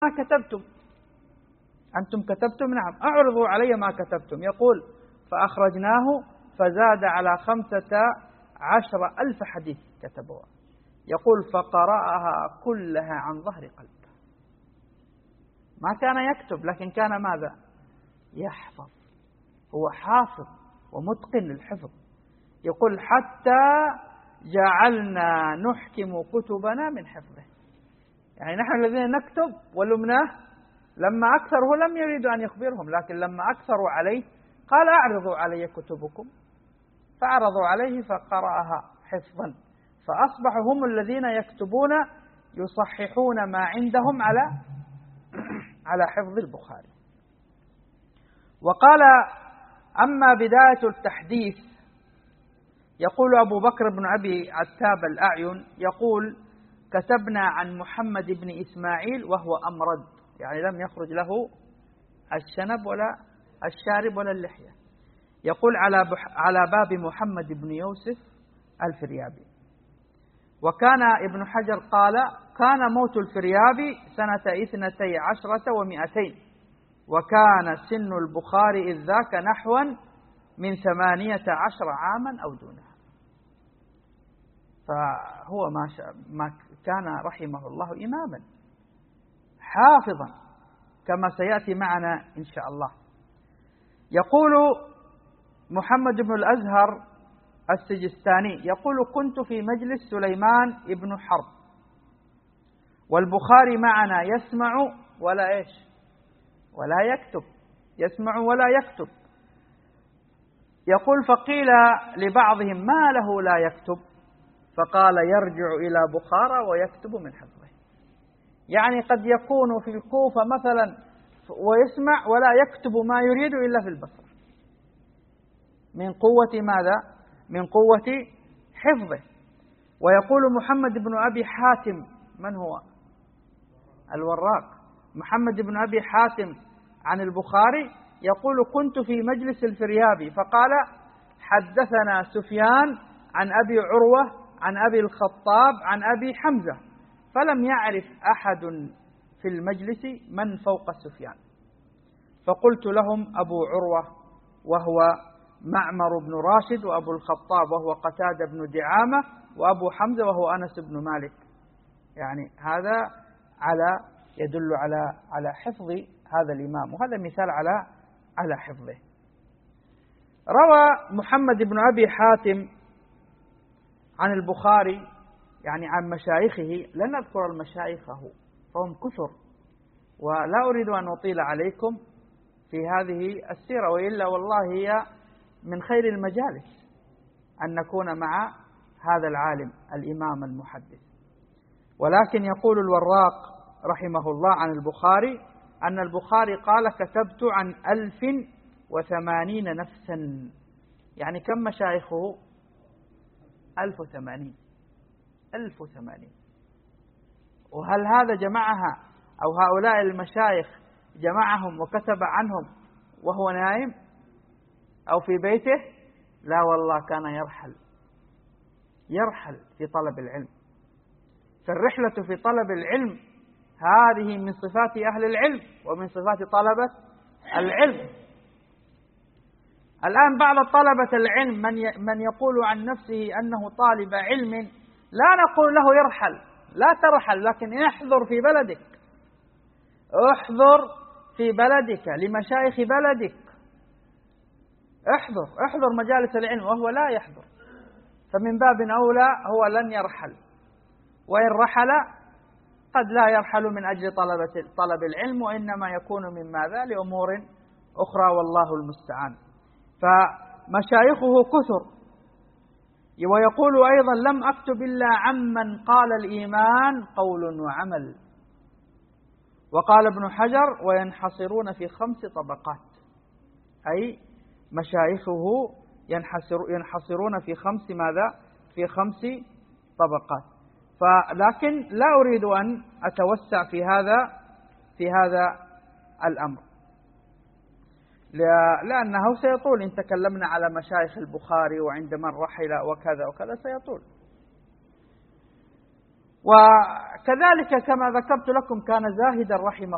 ما كتبتم، أنتم كتبتم، نعم، أعرضوا علي ما كتبتم. يقول فأخرجناه فزاد على 15,000 حديث كتبوها. يقول فقرأها كلها عن ظهر قلب. ما كان يكتب، لكن كان ماذا؟ يحفظ. هو حافظ ومتقن للحفظ. يقول حتى جعلنا نحكم كتبنا من حفظه. يعني نحن الذين نكتب ولمناه، لما أكثره لم يريدوا أن يخبرهم، لكن لما أكثروا عليه قال أعرضوا علي كتبكم، فعرضوا عليه فقرأها حفظا، فأصبحوا هم الذين يكتبون يصححون ما عندهم على حفظ البخاري. وقال أما بداية التحديث، يقول أبو بكر بن أبي عتاب الأعين يقول كتبنا عن محمد بن إسماعيل وهو أمرد، يعني لم يخرج له الشنب ولا الشارب ولا اللحية. يقول على باب محمد بن يوسف الفريابي. وكان ابن حجر قال كان موت الفريابي سنة 12 و200، وكان سن البخاري إذ ذاك نحوا من 18 عاما أو دونها. فهو ما كان رحمه الله إماما حافظا كما سيأتي معنا إن شاء الله. يقول محمد بن الأزهر السجستاني يقول كنت في مجلس سليمان بن حرب والبخاري معنا يسمع ولا إيش ولا يكتب، يسمع ولا يكتب. يقول فقيل لبعضهم ما له لا يكتب؟ فقال يرجع إلى بخارى ويكتب من حفظه. يعني قد يكون في الكوفة مثلا ويسمع ولا يكتب ما يريد إلا في البصرة، من قوة ماذا؟ من قوة حفظه. ويقول محمد بن أبي حاتم، من هو؟ الوراق. محمد بن أبي حاتم عن البخاري يقول كنت في مجلس الفريابي فقال حدثنا سفيان عن أبي عروة عن أبي الخطاب عن أبي حمزة، فلم يعرف أحد في المجلس من فوق سفيان، فقلت لهم أبو عروة وهو معمر بن راشد، وأبو الخطاب وهو قتادة بن دعامة، وأبو حمزة وهو أنس بن مالك. يعني هذا يدل على حفظ هذا الإمام، وهذا مثال على حفظه. روى محمد بن أبي حاتم عن البخاري يعني عن مشايخه، لن أذكر المشايخه فهم كثر، ولا أريد أن أطيل عليكم في هذه السيرة، وإلا والله هي من خير المجالس أن نكون مع هذا العالم الإمام المحدث. ولكن يقول الوراق رحمه الله عن البخاري أن البخاري قال كتبت عن 1080 نفسا. يعني كم مشايخه؟ 1080. وهل هذا جمعها أو هؤلاء المشايخ جمعهم وكتب عنهم وهو نائم أو في بيته؟ لا والله، كان يرحل في طلب العلم. فالرحلة في طلب العلم هذه من صفات أهل العلم ومن صفات طلبة العلم. الآن بعض طلبة العلم من يقول عن نفسه أنه طالب علم، لا نقول له يرحل، لا ترحل، لكن احضر في بلدك، احضر في بلدك لمشايخ بلدك، احضر مجالس العلم، وهو لا يحضر، فمن باب أولى هو لن يرحل. وإن رحل قد لا يرحل من أجل طلب العلم، وإنما يكون من ماذا؟ لأمور أخرى، والله المستعان. فمشايخه كثر. ويقول أيضا لم أكتب إلا عمن قال الإيمان قول وعمل. وقال ابن حجر وينحصرون في 5 طبقات، أي مشايخه ينحصرون في 5 ماذا؟ في 5 طبقات. لكن لا أريد أن أتوسع في هذا الأمر، لأنه سيطول إن تكلمنا على مشايخ البخاري وعند من رحل وكذا وكذا سيطول. وكذلك كما ذكرت لكم كان زاهدا رحمه